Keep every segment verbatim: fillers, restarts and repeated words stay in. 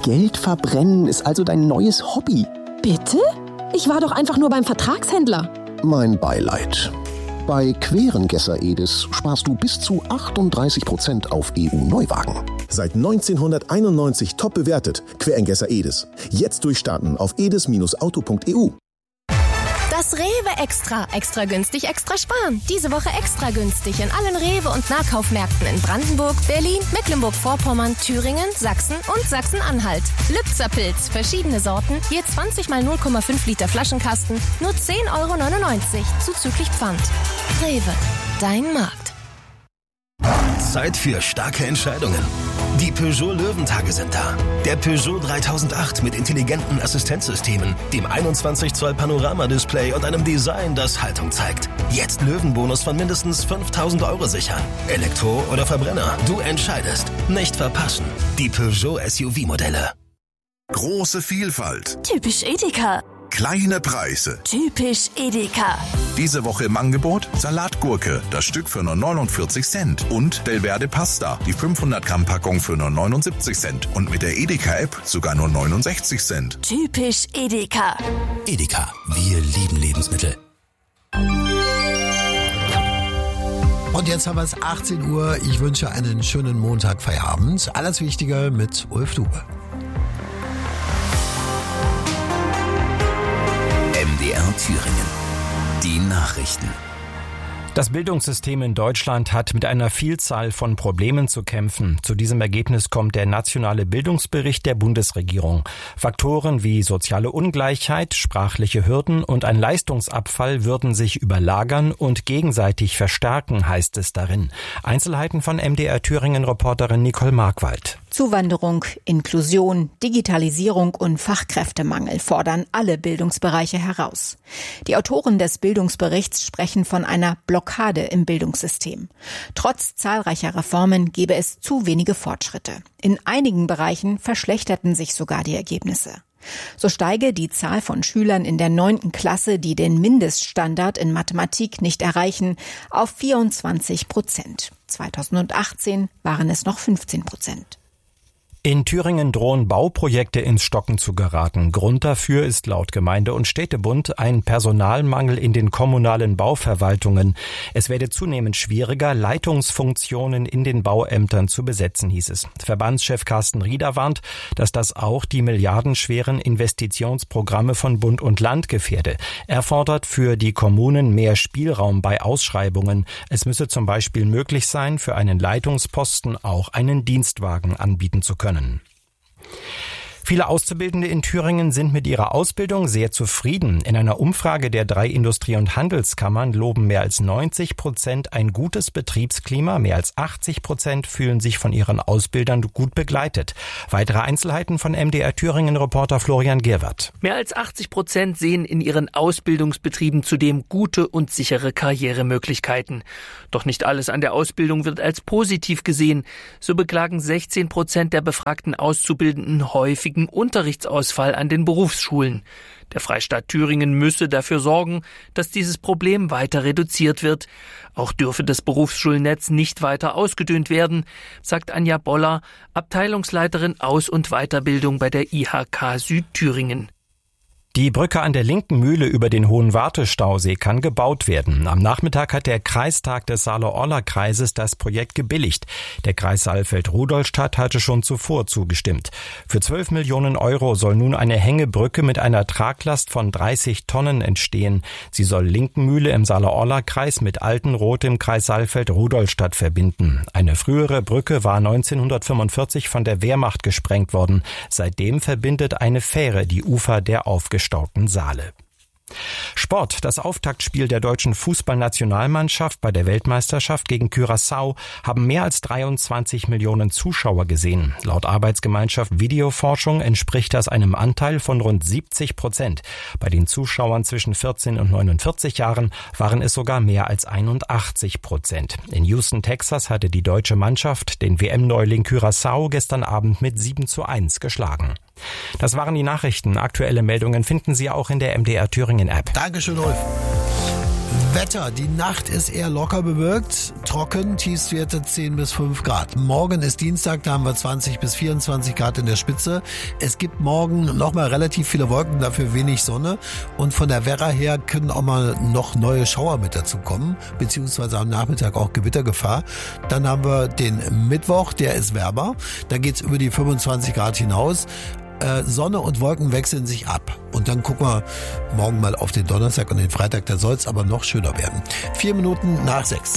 Geld verbrennen ist also dein neues Hobby. Bitte? Ich war doch einfach nur beim Vertragshändler. Mein Beileid. Bei Querengesser Edis sparst du bis zu achtunddreißig Prozent auf E U-Neuwagen. Seit neunzehnhunderteinundneunzig top bewertet. Querengesser Edis. Jetzt durchstarten auf edis Bindestrich auto Punkt e u. Das Rewe Extra. Extra günstig, extra sparen. Diese Woche extra günstig in allen Rewe- und Nahkaufmärkten in Brandenburg, Berlin, Mecklenburg-Vorpommern, Thüringen, Sachsen und Sachsen-Anhalt. Lübzer-Pilz, verschiedene Sorten, je zwanzig mal null Komma fünf Liter Flaschenkasten, nur zehn Euro neunundneunzig, zuzüglich Pfand. Rewe, dein Markt. Zeit für starke Entscheidungen. Die Peugeot Löwentage sind da. Der Peugeot dreitausendacht mit intelligenten Assistenzsystemen, dem einundzwanzig Zoll Panorama-Display und einem Design, das Haltung zeigt. Jetzt Löwenbonus von mindestens fünftausend Euro sichern. Elektro oder Verbrenner, du entscheidest. Nicht verpassen. Die Peugeot S U V-Modelle. Große Vielfalt. Typisch Edeka. Kleine Preise. Typisch Edeka. Diese Woche im Angebot Salatgurke, das Stück für nur neunundvierzig Cent. Und Belverde Pasta, die fünfhundert Gramm Packung für nur neunundsiebzig Cent. Und mit der Edeka-App sogar nur neunundsechzig Cent. Typisch Edeka. Edeka, wir lieben Lebensmittel. Und jetzt haben wir es achtzehn Uhr. Ich wünsche einen schönen Montag, Feierabend. Alles Wichtige mit Ulf Dube. M D R Thüringen. Die Nachrichten. Das Bildungssystem in Deutschland hat mit einer Vielzahl von Problemen zu kämpfen. Zu diesem Ergebnis kommt der nationale Bildungsbericht der Bundesregierung. Faktoren wie soziale Ungleichheit, sprachliche Hürden und ein Leistungsabfall würden sich überlagern und gegenseitig verstärken, heißt es darin. Einzelheiten von M D R Thüringen-Reporterin Nicole Markwald. Zuwanderung, Inklusion, Digitalisierung und Fachkräftemangel fordern alle Bildungsbereiche heraus. Die Autoren des Bildungsberichts sprechen von einer Blockade im Bildungssystem. Trotz zahlreicher Reformen gebe es zu wenige Fortschritte. In einigen Bereichen verschlechterten sich sogar die Ergebnisse. So steige die Zahl von Schülern in der neunten Klasse, die den Mindeststandard in Mathematik nicht erreichen, auf vierundzwanzig Prozent. zweitausendachtzehn waren es noch fünfzehn Prozent. In Thüringen drohen Bauprojekte ins Stocken zu geraten. Grund dafür ist laut Gemeinde- und Städtebund ein Personalmangel in den kommunalen Bauverwaltungen. Es werde zunehmend schwieriger, Leitungsfunktionen in den Bauämtern zu besetzen, hieß es. Verbandschef Carsten Rieder warnt, dass das auch die milliardenschweren Investitionsprogramme von Bund und Land gefährde. Er fordert für die Kommunen mehr Spielraum bei Ausschreibungen. Es müsse zum Beispiel möglich sein, für einen Leitungsposten auch einen Dienstwagen anbieten zu können. Viele Auszubildende in Thüringen sind mit ihrer Ausbildung sehr zufrieden. In einer Umfrage der drei Industrie- und Handelskammern loben mehr als neunzig Prozent ein gutes Betriebsklima. Mehr als achtzig Prozent fühlen sich von ihren Ausbildern gut begleitet. Weitere Einzelheiten von M D R Thüringen-Reporter Florian Gerwert. Mehr als achtzig Prozent sehen in ihren Ausbildungsbetrieben zudem gute und sichere Karrieremöglichkeiten. Doch nicht alles an der Ausbildung wird als positiv gesehen. So beklagen sechzehn Prozent der befragten Auszubildenden häufig Unterrichtsausfall an den Berufsschulen. Der Freistaat Thüringen müsse dafür sorgen, dass dieses Problem weiter reduziert wird. Auch dürfe das Berufsschulnetz nicht weiter ausgedünnt werden, sagt Anja Boller, Abteilungsleiterin Aus- und Weiterbildung bei der I H K Südthüringen. Die Brücke an der linken Mühle über den Hohenwarte-Stausee kann gebaut werden. Am Nachmittag hat der Kreistag des Saale-Orla-Kreises das Projekt gebilligt. Der Kreis Saalfeld-Rudolstadt hatte schon zuvor zugestimmt. Für zwölf Millionen Euro soll nun eine Hängebrücke mit einer Traglast von dreißig Tonnen entstehen. Sie soll Linkenmühle im Saale-Orla-Kreis mit Altenroth im Kreis Saalfeld-Rudolstadt verbinden. Eine frühere Brücke war neunzehnhundertfünfundvierzig von der Wehrmacht gesprengt worden. Seitdem verbindet eine Fähre die Ufer der aufgestauten Saale. Sport. Das Auftaktspiel der deutschen Fußballnationalmannschaft bei der Weltmeisterschaft gegen Curaçao haben mehr als dreiundzwanzig Millionen Zuschauer gesehen. Laut Arbeitsgemeinschaft Videoforschung entspricht das einem Anteil von rund siebzig Prozent. Bei den Zuschauern zwischen vierzehn und neunundvierzig Jahren waren es sogar mehr als einundachtzig Prozent. In Houston, Texas hatte die deutsche Mannschaft den W M-Neuling Curaçao gestern Abend mit sieben zu eins geschlagen. Das waren die Nachrichten. Aktuelle Meldungen finden Sie auch in der M D R Thüringen App. Dankeschön, Ulf. Wetter. Die Nacht ist eher locker bewölkt, trocken, Tiefstwerte zehn bis fünf Grad. Morgen ist Dienstag, da haben wir zwanzig bis vierundzwanzig Grad in der Spitze. Es gibt morgen nochmal relativ viele Wolken, dafür wenig Sonne. Und von der Werra her können auch mal noch neue Schauer mit dazu kommen, beziehungsweise am Nachmittag auch Gewittergefahr. Dann haben wir den Mittwoch, der ist wärmer. Da geht's über die fünfundzwanzig Grad hinaus. Sonne und Wolken wechseln sich ab. Und dann gucken wir morgen mal auf den Donnerstag und den Freitag. Da soll es aber noch schöner werden. Vier Minuten nach sechs.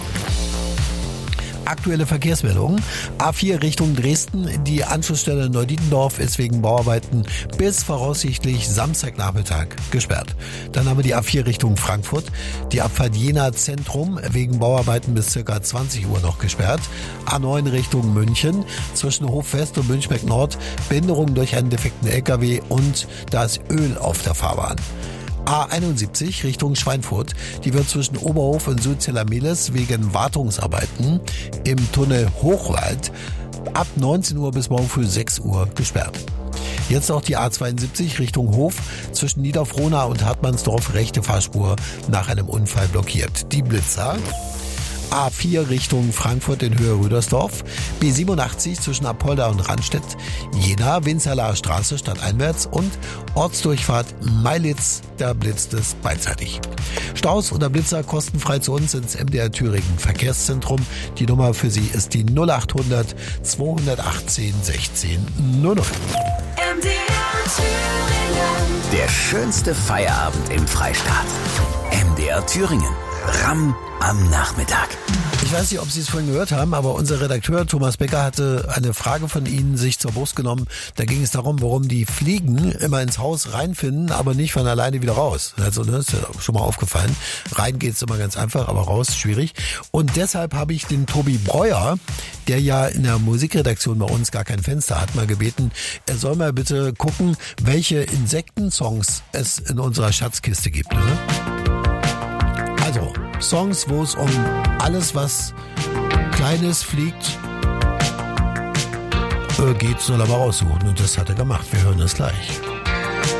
Aktuelle Verkehrsmeldungen. A vier Richtung Dresden. Die Anschlussstelle Neudietendorf ist wegen Bauarbeiten bis voraussichtlich Samstagnachmittag gesperrt. Dann haben wir die A vier Richtung Frankfurt. Die Abfahrt Jena Zentrum wegen Bauarbeiten bis ca. zwanzig Uhr noch gesperrt. A neun Richtung München. Zwischen Hofwest und Münchberg Nord Behinderung durch einen defekten L K W und da ist Öl auf der Fahrbahn. A einundsiebzig Richtung Schweinfurt. Die wird zwischen Oberhof und Sulzella-Mehlis wegen Wartungsarbeiten im Tunnel Hochwald ab neunzehn Uhr bis morgen früh sechs Uhr gesperrt. Jetzt auch die A zweiundsiebzig Richtung Hof zwischen Niederfrohna und Hartmannsdorf rechte Fahrspur nach einem Unfall blockiert. Die Blitzer. A vier Richtung Frankfurt in Höhe Rüdersdorf, B siebenundachtzig zwischen Apolda und Randstedt, Jena, Winzerlaer Straße stadteinwärts und Ortsdurchfahrt Meilitz, da blitzt es beidseitig. Staus oder Blitzer kostenfrei zu uns ins M D R Thüringen Verkehrszentrum. Die Nummer für Sie ist die null achthundert zweihundertachtzehn sechzehn null null. M D R Thüringen. Der schönste Feierabend im Freistaat. M D R Thüringen. Ramm am Nachmittag. Ich weiß nicht, ob Sie es vorhin gehört haben, aber unser Redakteur Thomas Becker hatte eine Frage von Ihnen sich zur Brust genommen. Da ging es darum, warum die Fliegen immer ins Haus reinfinden, aber nicht von alleine wieder raus. Also, das ist ja schon mal aufgefallen. Rein geht's immer ganz einfach, aber raus schwierig. Und deshalb habe ich den Tobi Breuer, der ja in der Musikredaktion bei uns gar kein Fenster hat, mal gebeten, er soll mal bitte gucken, welche Insektensongs es in unserer Schatzkiste gibt. Ne? Also, Songs, wo es um alles, was Kleines fliegt, äh, geht, soll er mal raussuchen. Und das hat er gemacht. Wir hören das gleich.